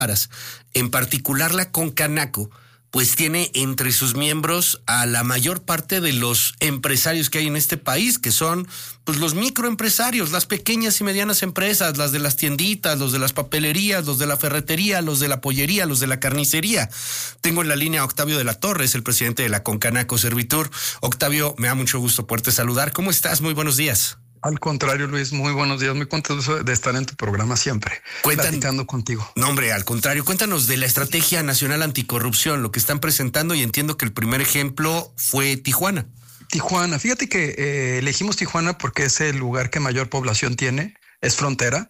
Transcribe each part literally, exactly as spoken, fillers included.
En particular la Concanaco, pues tiene entre sus miembros a la mayor parte de los empresarios que hay en este país, que son pues los microempresarios, las pequeñas y medianas empresas, las de las tienditas, los de las papelerías, los de la ferretería, los de la pollería, los de la carnicería. Tengo en la línea a Octavio de la Torre, es el presidente de la Concanaco Servitur. Octavio, me da mucho gusto poderte saludar. ¿Cómo estás? Muy buenos días. Al contrario, Luis, muy buenos días, muy contento de estar en tu programa siempre, Cuentan, platicando contigo. No, hombre, al contrario, cuéntanos de la Estrategia Nacional Anticorrupción, lo que están presentando, y entiendo que el primer ejemplo fue Tijuana. Tijuana, fíjate que eh, elegimos Tijuana porque es el lugar que mayor población tiene, es frontera,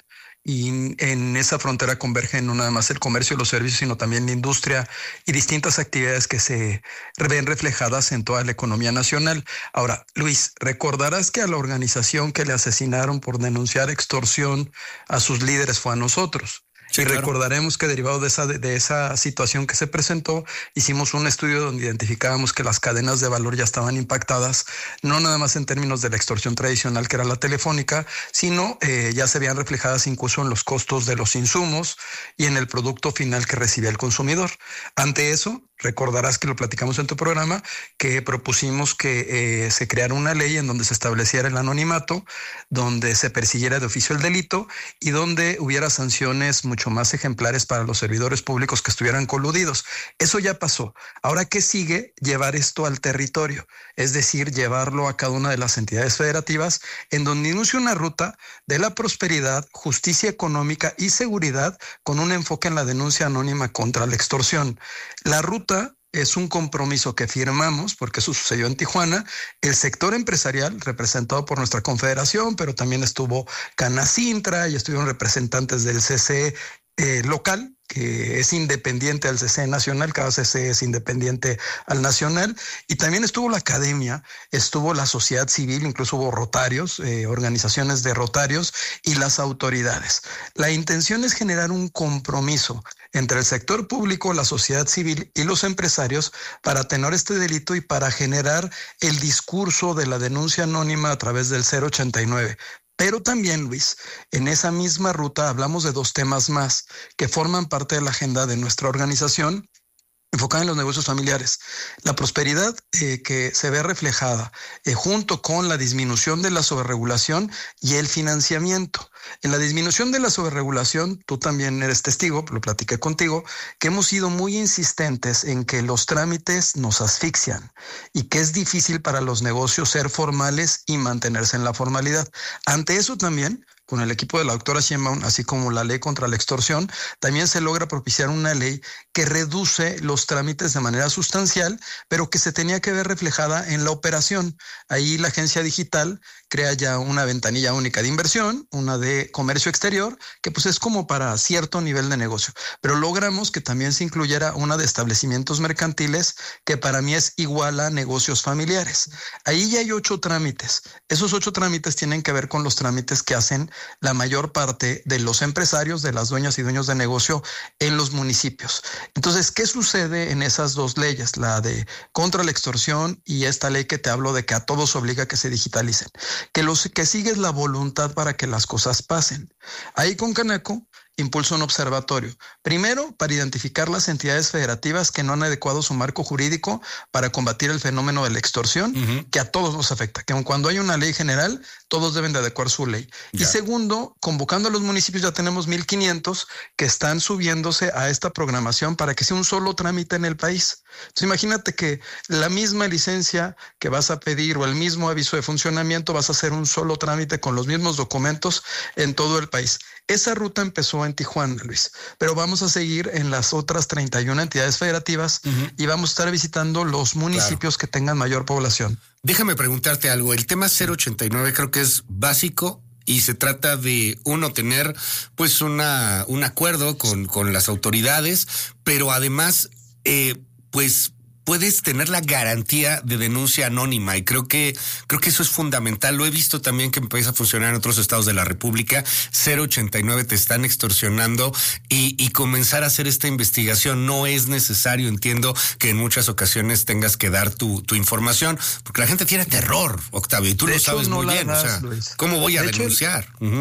y en esa frontera convergen no nada más el comercio y los servicios, sino también la industria y distintas actividades que se ven reflejadas en toda la economía nacional. Ahora, Luis, recordarás que a la organización que le asesinaron por denunciar extorsión a sus líderes fue a nosotros. Sí, y claro. Recordaremos que derivado de esa, de esa situación que se presentó, hicimos un estudio donde identificábamos que las cadenas de valor ya estaban impactadas, no nada más en términos de la extorsión tradicional que era la telefónica, sino eh, ya se veían reflejadas incluso en los costos de los insumos y en el producto final que recibía el consumidor. Ante eso, recordarás que lo platicamos en tu programa, que propusimos que eh, se creara una ley en donde se estableciera el anonimato, donde se persiguiera de oficio el delito y donde hubiera sanciones mucho más ejemplares para los servidores públicos que estuvieran coludidos. Eso ya pasó. Ahora, ¿qué sigue? Llevar esto al territorio, es decir, llevarlo a cada una de las entidades federativas en donde inicia una ruta de la prosperidad, justicia económica y seguridad con un enfoque en la denuncia anónima contra la extorsión. La ruta es un compromiso que firmamos, porque eso sucedió en Tijuana, el sector empresarial representado por nuestra confederación, pero también estuvo Canacintra y estuvieron representantes del C C eh, local, que es independiente al C C nacional, cada C C es independiente al nacional, y también estuvo la academia, estuvo la sociedad civil, incluso hubo rotarios, eh, organizaciones de rotarios y las autoridades. La intención es generar un compromiso entre el sector público, la sociedad civil y los empresarios para atenuar este delito y para generar el discurso de la denuncia anónima a través del cero ochenta y nueve. Pero también, Luis, en esa misma ruta hablamos de dos temas más que forman parte de la agenda de nuestra organización, enfocada en los negocios familiares. La prosperidad eh, que se ve reflejada eh, junto con la disminución de la sobreregulación y el financiamiento. En la disminución de la sobreregulación, tú también eres testigo, lo platiqué contigo, que hemos sido muy insistentes en que los trámites nos asfixian y que es difícil para los negocios ser formales y mantenerse en la formalidad. Ante eso también, con el equipo de la doctora Sheinbaum, así como la ley contra la extorsión, también se logra propiciar una ley que reduce los trámites de manera sustancial, pero que se tenía que ver reflejada en la operación. Ahí la agencia digital crea ya una ventanilla única de inversión, una de comercio exterior, que pues es como para cierto nivel de negocio. Pero logramos que también se incluyera una de establecimientos mercantiles, que para mí es igual a negocios familiares. Ahí ya hay ocho trámites. Esos ocho trámites tienen que ver con los trámites que hacen la mayor parte de los empresarios, de las dueñas y dueños de negocio en los municipios. Entonces, ¿qué sucede en esas dos leyes? La de contra la extorsión y esta ley que te hablo de que a todos obliga a que se digitalicen. Que lo que sigue es la voluntad para que las cosas pasen. Ahí con Canaco impulsa un observatorio. Primero, para identificar las entidades federativas que no han adecuado su marco jurídico para combatir el fenómeno de la extorsión, uh-huh. que a todos nos afecta, que cuando hay una ley general, todos deben de adecuar su ley. Yeah. Y segundo, convocando a los municipios, ya tenemos mil quinientos que están subiéndose a esta programación para que sea un solo trámite en el país. Entonces, imagínate que la misma licencia que vas a pedir o el mismo aviso de funcionamiento vas a hacer un solo trámite con los mismos documentos en todo el país. Esa ruta empezó en Tijuana, Luis, pero vamos a seguir en las otras treinta y una entidades federativas uh-huh. y vamos a estar visitando los municipios claro. que tengan mayor población. Déjame preguntarte algo. El tema cero ochenta y nueve creo que es básico y se trata de uno tener pues una un acuerdo con, con las autoridades, pero además eh, pues puedes tener la garantía de denuncia anónima y creo que creo que eso es fundamental. Lo he visto también que empieza a funcionar en otros estados de la República. cero ochenta y nueve te están extorsionando y, y comenzar a hacer esta investigación no es necesario. Entiendo que en muchas ocasiones tengas que dar tu, tu información porque la gente tiene terror, Octavio, y tú de lo hecho, sabes no muy bien. Das, o sea, Luis. ¿cómo voy a de denunciar? Hecho, uh-huh.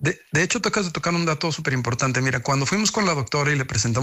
De, de hecho, tocas de tocar un dato súper importante. Mira, cuando fuimos con la doctora y le presentamos